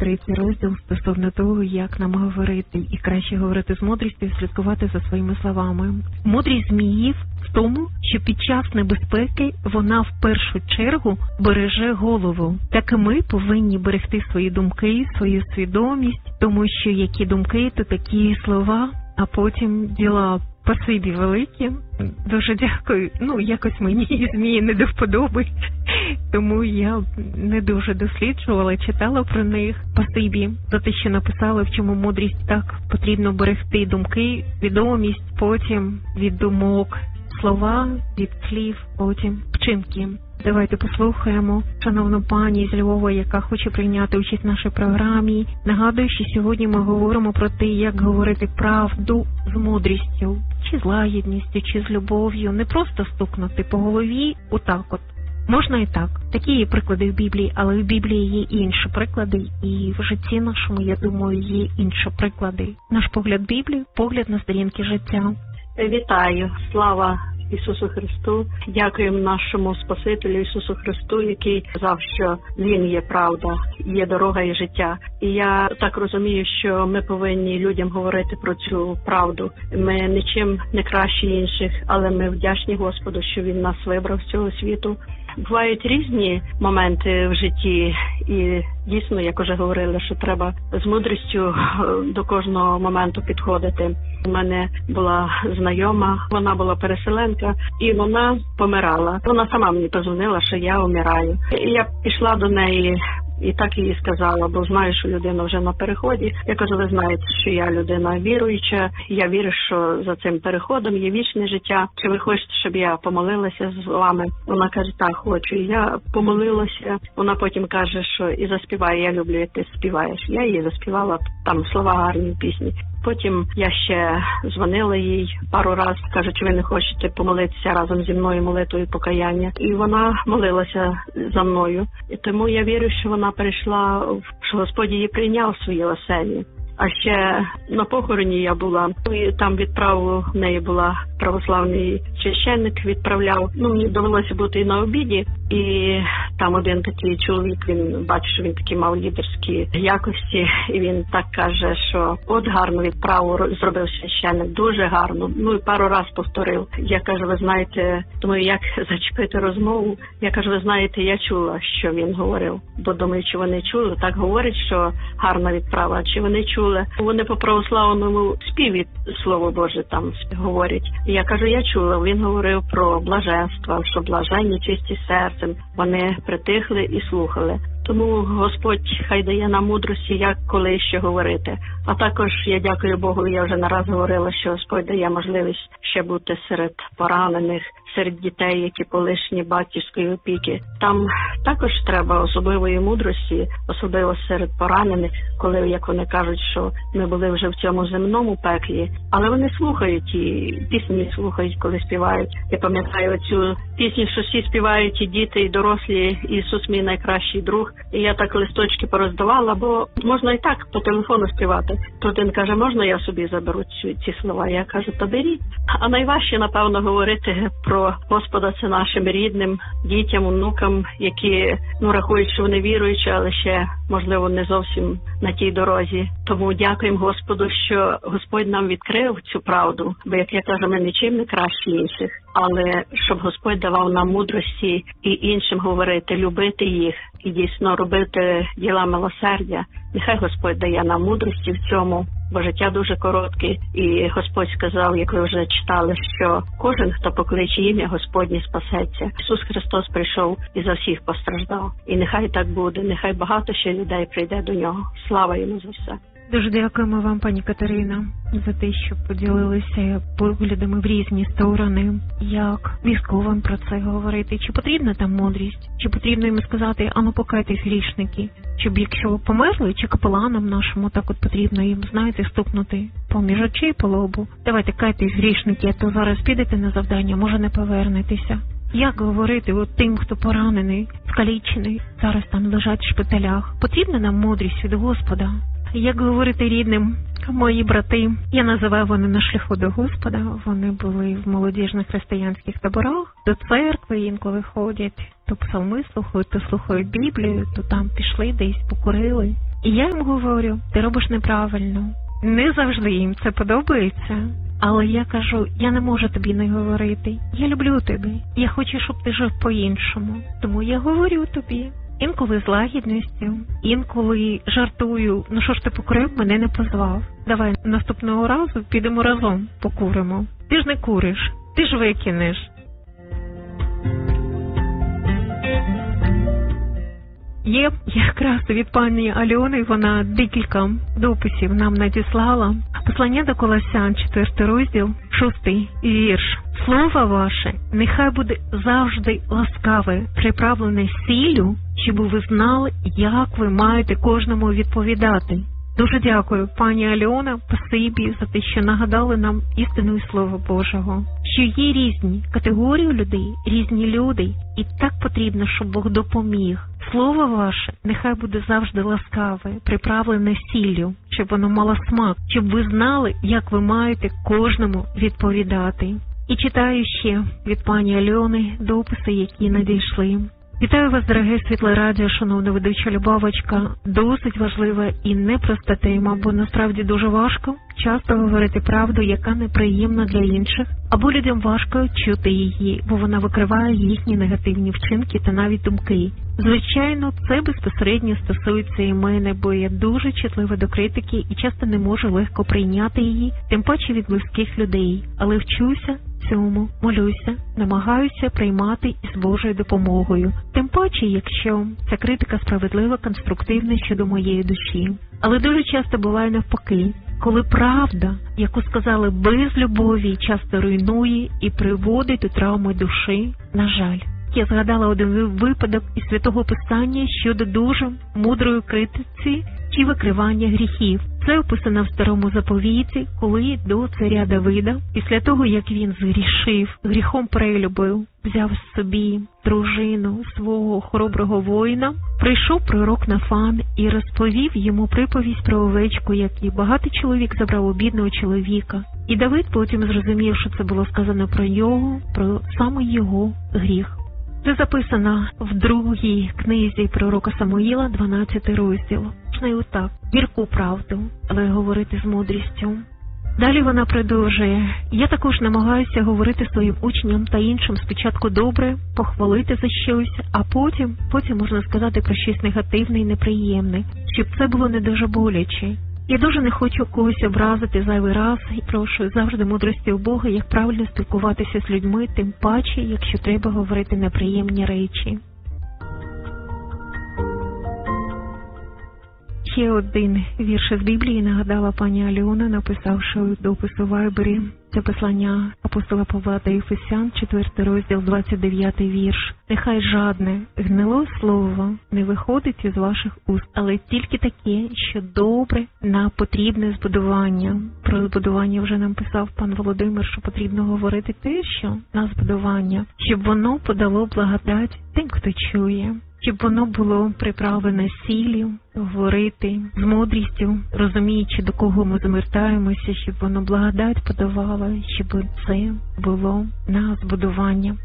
третій розділ стосовно того, як нам говорити, і краще говорити з мудрістю і слідкувати за своїми словами. Мудрість зміїв в тому, що під час небезпеки вона в першу чергу береже голову. Так і ми повинні берегти свої думки, свою свідомість, тому що які думки, то такі слова, а потім діла. Спасибі велике. Дуже дякую. Якось мені і змії не до вподоби, тому я не дуже досліджувала, читала про них. Спасибі за те, що написали, в чому мудрість. Так, потрібно берегти думки, свідомість, потім від думок, слова, від слів, потім вчинки. Давайте послухаємо шановну пані з Львова, яка хоче прийняти участь в нашій програмі. Нагадую, що сьогодні ми говоримо про те, як говорити правду з мудрістю, чи з лагідністю, чи з любов'ю. Не просто стукнути по голові отак от. Можна і так. Такі є приклади в Біблії, але в Біблії є інші приклади, і в житті нашому, я думаю, є інші приклади. Наш погляд Біблії – погляд на сторінки життя. Вітаю! Слава Ісусу Христу! Дякуємо нашому Спасителю Ісусу Христу, який сказав, що Він є правда, є дорога і життя. І я так розумію, що ми повинні людям говорити про цю правду. Ми нічим не кращі інших, але ми вдячні Господу, що Він нас вибрав з цього світу. Бувають різні моменти в житті, і дійсно, як уже говорили, що треба з мудрістю до кожного моменту підходити. У мене була знайома, вона була переселенка, і вона помирала. Вона сама мені позвонила, що я вмираю. І я пішла до неї і так їй сказала, бо знаю, що людина вже на переході. Я кажу, ви знаєте, що я людина віруюча, я вірю, що за цим переходом є вічне життя. Чи ви хочете, щоб я помолилася з вами? Вона каже, так, хочу. І я помолилася. Вона потім каже, що і заспіває, я люблю, як ти співаєш. Я їй заспівала, там слова гарні пісні. Потім я ще дзвонила їй пару разів, каже, чи ви не хочете помолитися разом зі мною молитвою покаяння. І вона молилася за мною. І тому я вірю, що вона перейшла, що Господь її прийняв в своїй оселі. А ще на похороні я була, і там відправу в неї була православний священник, відправляв. Мені довелося бути і на обіді, і там один такий чоловік, він бачив, що він такі мав лідерські якості, і він так каже, що от гарну відправу зробив священник, дуже гарно. І пару раз повторив. Я кажу, ви знаєте, думаю, як зачепити розмову. Я кажу, ви знаєте, я чула, що він говорив, бо думаю, чи вони чули. Так говорить, що гарна відправа, чи вони чули. Вони по православному співі Слово Боже там говорять. І я кажу, я чула, він говорив про блаженство, що блаженні чисті серцем. Вони притихли і слухали. Тому Господь хай дає нам мудрості, як коли ще говорити. А також я дякую Богу, я вже не раз говорила, що Господь дає можливість ще бути серед поранених, серед дітей, які полишні батьківської опіки. Там також треба особливої мудрості, особливо серед поранених, коли, як вони кажуть, що ми були вже в цьому земному пеклі. Але вони слухають і пісні слухають, коли співають. Я пам'ятаю цю пісню, що всі співають, і діти, і дорослі, Ісус мій найкращий друг. І я так листочки пороздавала, бо можна і так по телефону співати. То один каже, можна я собі заберу ці слова? Я кажу, то беріть. А найважче, напевно, говорити про Господа це нашим рідним, дітям, онукам, які рахують, що вони віруючі, але ще, можливо, не зовсім на тій дорозі. Тому дякуємо Господу, що Господь нам відкрив цю правду, бо, як я кажу, ми нічим не кращі інших. Але щоб Господь давав нам мудрості і іншим говорити, любити їх і дійсно робити діла милосердя. Нехай Господь дає нам мудрості в цьому, бо життя дуже коротке. І Господь сказав, як ви вже читали, що кожен, хто покличе ім'я Господнє, спасеться. Ісус Христос прийшов і за всіх постраждав. І нехай так буде, нехай багато ще людей прийде до Нього. Слава Йому за все. Дуже дякуємо вам, пані Катерина, за те, що поділилися поглядами в різні сторони. Як військовим про це говорити? Чи потрібна там мудрість? Чи потрібно їм сказати, покайтесь, грішники? Щоб якщо померли, чи капеланам нашому так от потрібно їм, знаєте, стукнути поміж очей по лобу? Давайте, кайтесь, грішники, а то зараз підете на завдання, може не повернетеся. Як говорити тим, хто поранений, скалічений, зараз там лежать в шпиталях? Потрібна нам мудрість від Господа? Як говорити рідним, мої брати, я називаю, вони на шляху до Господа, вони були в молодіжних християнських таборах, до церкви інколи ходять, то псалми слухають, то слухають Біблію, то там пішли десь, покурили. І я їм говорю, ти робиш неправильно. Не завжди їм це подобається, але я кажу, я не можу тобі не говорити. Я люблю тебе, я хочу, щоб ти жив по-іншому. Тому я говорю тобі. Інколи з лагідністю, інколи жартую, ну що ж ти покурив, мене не позвав. Давай наступного разу підемо разом покуримо. Ти ж не куриш, ти ж викинеш. Є якраз від пані Альони, вона декілька дописів нам надіслала. Послання до Колосян, 4 розділ, 6 вірш. Слово ваше нехай буде завжди ласкаве, приправлене сіллю, щоб ви знали, як ви маєте кожному відповідати. Дуже дякую, пані Альона, спасибі за те, що нагадали нам істину і Слова Божого. Що є різні категорії людей, різні люди, і так потрібно, щоб Бог допоміг. Слово ваше нехай буде завжди ласкаве, приправлене сіллю, щоб воно мало смак, щоб ви знали, як ви маєте кожному відповідати. І читаю ще від пані Альони дописи, які надійшли. Вітаю вас, дороге Світле Радіо, шановна ведуча Любавочка. Досить важлива і непроста тема, бо насправді дуже важко часто говорити правду, яка неприємна для інших, або людям важко чути її, бо вона викриває їхні негативні вчинки та навіть думки. Звичайно, це безпосередньо стосується і мене, бо я дуже чутлива до критики і часто не можу легко прийняти її, тим паче від близьких людей. Але вчуся цьому, молюся, намагаюся приймати із Божою допомогою. Тим паче, якщо ця критика справедлива, конструктивна щодо моєї душі. Але дуже часто буває навпаки, коли правда, яку сказали без любові, часто руйнує і приводить до травми душі, на жаль. Я згадала один випадок із Святого Писання щодо дуже мудрої критиці чи викривання гріхів. Це описано в Старому Заповіті, коли до царя Давида, після того, як він згрішив, гріхом перелюбив, взяв собі дружину свого хороброго воїна, прийшов пророк Нафан і розповів йому приповість про овечку, який багатий чоловік забрав у бідного чоловіка. І Давид потім зрозумів, що це було сказано про нього, про саме його гріх. Це записано в другій книзі пророка Самуїла, 12 розділ. Можна і отак, гірку правду, але говорити з мудрістю. Далі вона продовжує. Я також намагаюся говорити своїм учням та іншим спочатку добре, похвалити за щось, а потім можна сказати про щось негативне і неприємне, щоб це було не дуже боляче. Я дуже не хочу когось образити зайвий раз і прошу завжди мудрості у Бога, як правильно спілкуватися з людьми, тим паче, якщо треба говорити неприємні речі. Ще один вірш з Біблії нагадала пані Альона, написавши допис у Вайбері. Це послання апостола Павла до Ефесян, 4 розділ, 29 вірш. Нехай жадне, гниле слово не виходить із ваших уст, але тільки таке, що добре на потрібне збудування. Про збудування вже нам писав пан Володимир, що потрібно говорити те, що на збудування, щоб воно подало благодать тим, хто чує. Щоб воно було приправлене сіллю, говорити з мудрістю, розуміючи, до кого ми звертаємося, щоб воно благодать подавало, щоб це було на збудування.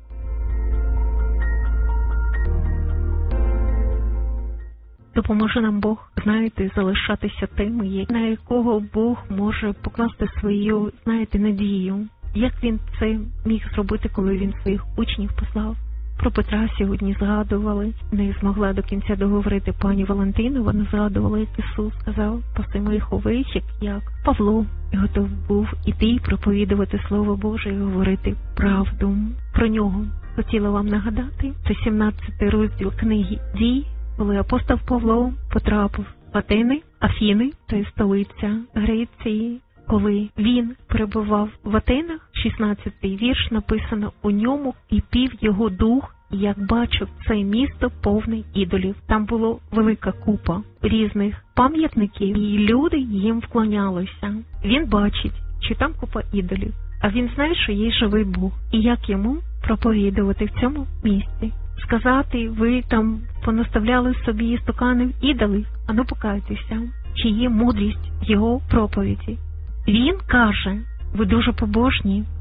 Допоможе нам Бог, знаєте, залишатися тим, на якого Бог може покласти свою, надію. Як Він це міг зробити, коли Він своїх учнів послав? Про Петра сьогодні згадували, не змогла до кінця договорити пані Валентину, вона згадувала, як Ісус сказав, паси моїх овечок, як Павло готов був іти і проповідувати Слово Боже і говорити правду. Про нього хотіла вам нагадати, це 17 розділ книги «Дій», коли апостол Павло потрапив в Афіни, то є столиця Греції. Коли він перебував в Атенах, 16-й вірш написано, у ньому кипів його дух, як бачив це місто повне ідолів. Там була велика купа різних пам'ятників, і люди їм вклонялися. Він бачить, що там купа ідолів, а він знає, що є живий Бог. І як йому проповідувати в цьому місті? Сказати, ви там понаставляли собі стуканів ідолів, а ну покайтеся, чи є мудрість в його проповіді. Він каже, ви дуже побожні,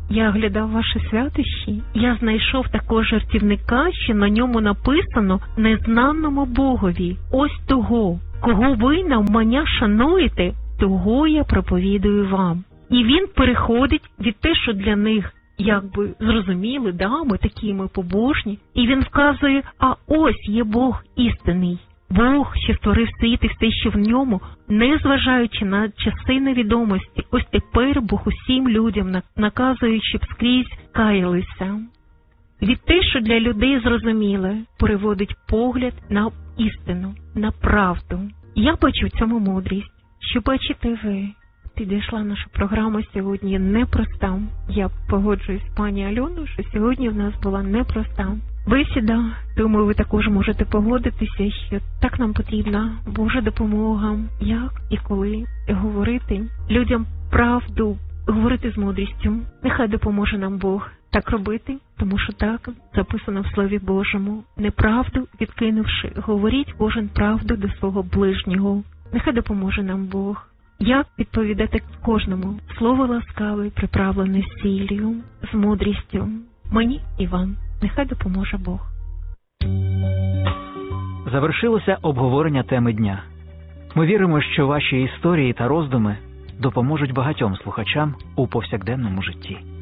я оглядав ваші святощі, я знайшов такого жартівника, що на ньому написано «Незнаному Богові». Ось того, кого ви навмання шануєте, того я проповідую вам. І він переходить від те, що для них якби зрозуміли, ми такі, ми побожні, і він вказує, а ось є Бог істинний. Бог, що створив світ і все, що в ньому, не зважаючи на часи невідомості, ось тепер Бог усім людям наказує, щоб скрізь каялися. Від те, що для людей зрозуміле, переводить погляд на істину, на правду. Я бачу в цьому мудрість, що бачите ви. Підійшла наша програма сьогодні непроста. Я погоджуюсь з пані Альоною, що сьогодні в нас була непроста бесіда. Думаю, ви також можете погодитися, що так нам потрібна Божа допомога, як і коли говорити людям правду, говорити з мудрістю. Нехай допоможе нам Бог так робити, тому що так записано в Слові Божому. Неправду відкинувши, говоріть кожен правду до свого ближнього. Нехай допоможе нам Бог. Як відповідати кожному слово ласкаве, приправлене сіллю, з мудрістю. Мені і вам. Нехай допоможе Бог. Завершилося обговорення теми дня. Ми віримо, що ваші історії та роздуми допоможуть багатьом слухачам у повсякденному житті.